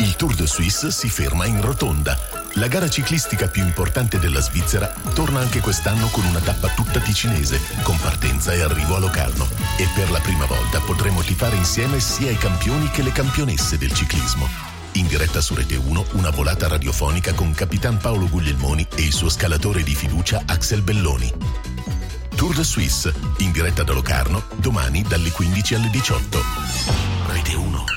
Il Tour de Suisse si ferma in rotonda. La gara ciclistica più importante della Svizzera torna anche quest'anno con una tappa tutta ticinese, con partenza e arrivo a Locarno. E per la prima volta potremo tifare insieme sia i campioni che le campionesse del ciclismo. In diretta su Rete 1, una volata radiofonica con Capitan Paolo Guglielmoni e il suo scalatore di fiducia Axel Belloni. Tour de Suisse, in diretta da Locarno, domani dalle 15 alle 18. Rete 1.